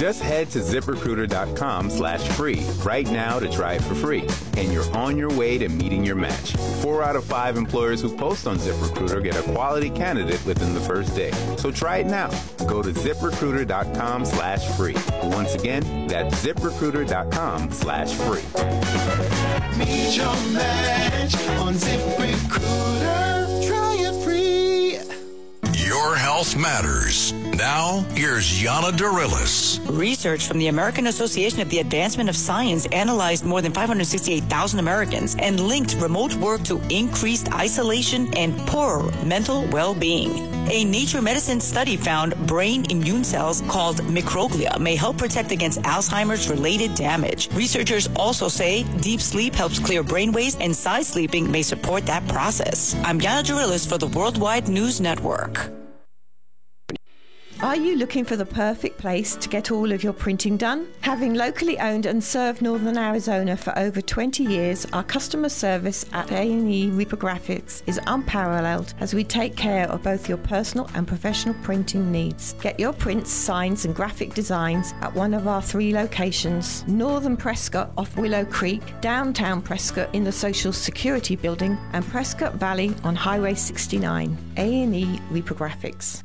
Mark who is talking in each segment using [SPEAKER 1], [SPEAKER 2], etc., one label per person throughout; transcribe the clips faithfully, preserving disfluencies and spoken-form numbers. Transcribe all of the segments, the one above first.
[SPEAKER 1] Just head to ZipRecruiter.com slash free right now to try it for free. And you're on your way to meeting your match. Four out of five employers who post on ZipRecruiter get a quality candidate within the first day. So try it now. Go to ZipRecruiter.com slash free. Once again, that's ZipRecruiter.com slash free.
[SPEAKER 2] Meet your match on ZipRecruiter. Try it free.
[SPEAKER 3] Your health matters. Now, here's Yana Darilis.
[SPEAKER 4] Research from the American Association of the Advancement of Science analyzed more than five hundred sixty-eight thousand Americans and linked remote work to increased isolation and poorer mental well-being. A Nature Medicine study found brain immune cells called microglia may help protect against Alzheimer's-related damage. Researchers also say deep sleep helps clear brainwaves and side sleeping may support that process. I'm Yana Darilis for the Worldwide News Network.
[SPEAKER 5] Are you looking for the perfect place to get all of your printing done? Having locally owned and served Northern Arizona for over twenty years, our customer service at A and E Reprographics is unparalleled as we take care of both your personal and professional printing needs. Get your prints, signs and graphic designs at one of our three locations: Northern Prescott off Willow Creek, downtown Prescott in the Social Security Building, and Prescott Valley on Highway sixty-nine. A and E Reprographics.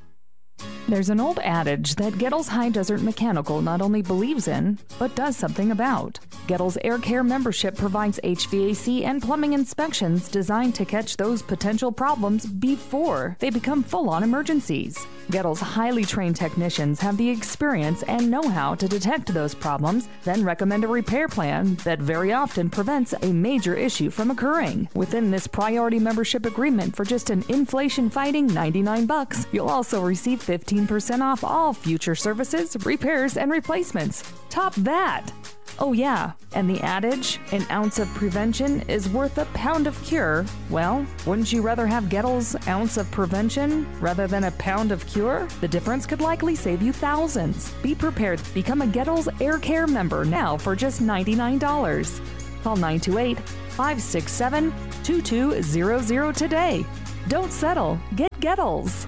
[SPEAKER 6] There's an old adage that Gettles High Desert Mechanical not only believes in, but does something about. Gettles Air Care membership provides H V A C and plumbing inspections designed to catch those potential problems before they become full-on emergencies. Gettles' highly trained technicians have the experience and know-how to detect those problems, then recommend a repair plan that very often prevents a major issue from occurring. Within this priority membership agreement for just an inflation-fighting ninety-nine bucks, you'll also receive fifteen percent off all future services, repairs, and replacements. Top that! Oh yeah, and the adage, an ounce of prevention is worth a pound of cure. Well, wouldn't you rather have Gettles' ounce of prevention rather than a pound of cure? The difference could likely save you thousands. Be prepared to become a Gettles Air Care member now for just ninety-nine dollars. Call nine two eight, five six seven, two two zero zero today. Don't settle. Get Gettles.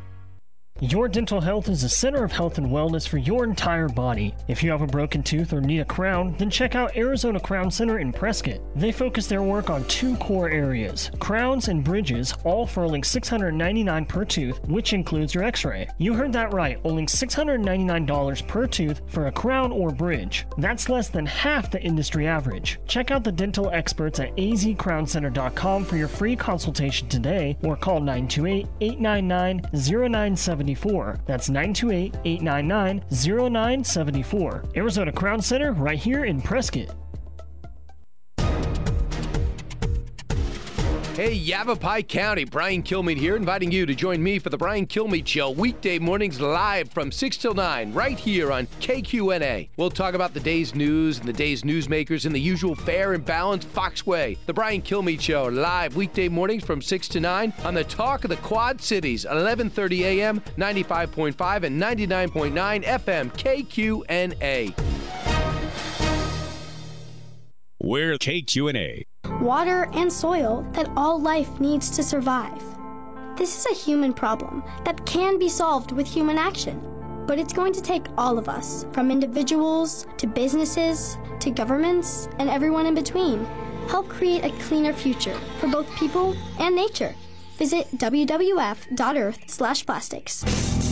[SPEAKER 7] Your dental health is the center of health and wellness for your entire body. If you have a broken tooth or need a crown, then check out Arizona Crown Center in Prescott. They focus their work on two core areas, crowns and bridges, all for only six hundred ninety-nine dollars per tooth, which includes your x-ray. You heard that right, only six hundred ninety-nine dollars per tooth for a crown or bridge. That's less than half the industry average. Check out the dental experts at a z crown center dot com for your free consultation today, or call nine two eight, eight nine nine, zero nine seven four. That's nine two eight, eight nine nine, zero nine seven four. Arizona Crown Center, right here in Prescott.
[SPEAKER 8] Hey, Yavapai County, Brian Kilmeade here, inviting you to join me for the Brian Kilmeade Show, weekday mornings live from six till nine, right here on K Q N A. We'll talk about the day's news and the day's newsmakers in the usual fair and balanced Fox way. The Brian Kilmeade Show, live weekday mornings from six to nine on the Talk of the Quad Cities, eleven thirty a.m., ninety-five point five and ninety-nine point nine F M, K Q N A.
[SPEAKER 9] We're K Q N A.
[SPEAKER 10] Water and soil that all life needs to survive. This is a human problem that can be solved with human action, but it's going to take all of us, from individuals to businesses to governments and everyone in between. Help create a cleaner future for both people and nature. Visit w w w dot earth slash plastics.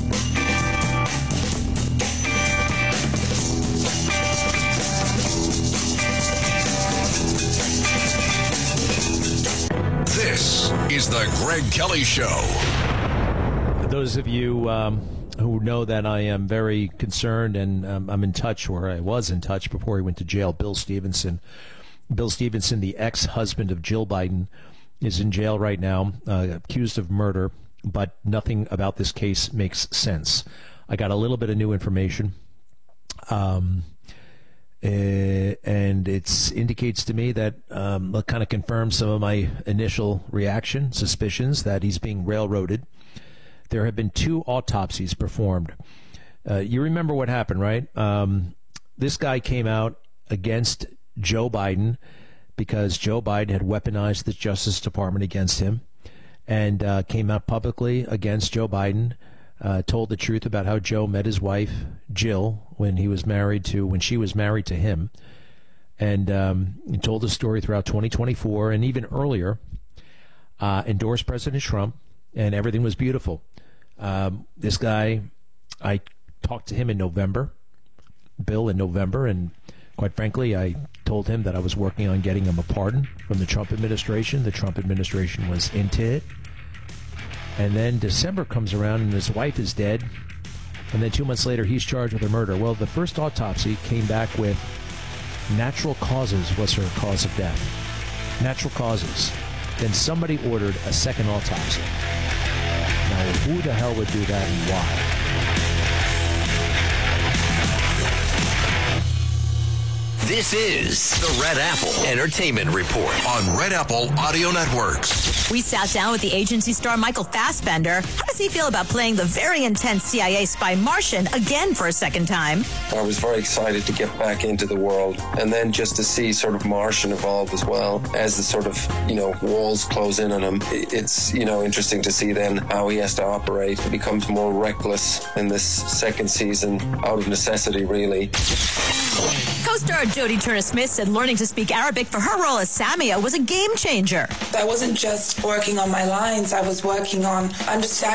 [SPEAKER 3] This is the Greg Kelly Show.
[SPEAKER 11] Those of you um, who know that I am very concerned and um, I'm in touch, or I was in touch before he went to jail, Bill Stevenson. Bill Stevenson, the ex-husband of Jill Biden, is in jail right now, uh, accused of murder, but nothing about this case makes sense. I got a little bit of new information. Um... Uh, and it indicates to me that um, it kind of confirms some of my initial reaction, suspicions that he's being railroaded. There have been two autopsies performed. Uh, you remember what happened, right? Um, this guy came out against Joe Biden because Joe Biden had weaponized the Justice Department against him, and uh, came out publicly against Joe Biden, uh, told the truth about how Joe met his wife, Jill when he was married to when she was married to him, and um, he told the story throughout twenty twenty-four and even earlier. Uh, endorsed President Trump, and everything was beautiful. Um, this guy, I talked to him in November, Bill in November, and quite frankly, I told him that I was working on getting him a pardon from the Trump administration. The Trump administration was into it. And then December comes around, and his wife is dead. And then two months later, he's charged with a murder. Well, the first autopsy came back with natural causes was her cause of death. Natural causes. Then somebody ordered a second autopsy. Now, who the hell would do that and why?
[SPEAKER 3] This is the Red Apple Entertainment Report on Red Apple Audio Networks.
[SPEAKER 12] We sat down with the agency star Michael Fassbender. How does he feel about playing the very intense C I A spy Martian again for a second time?
[SPEAKER 13] I was very excited to get back into the world, and then just to see sort of Martian evolve as well as the sort of, you know, walls close in on him. It's, you know, interesting to see then how he has to operate. He becomes more reckless in this second season out of necessity, really.
[SPEAKER 12] Co-star Jodie Turner-Smith said learning to speak Arabic for her role as Samia was a game changer.
[SPEAKER 14] I wasn't just working on my lines, I was working on understanding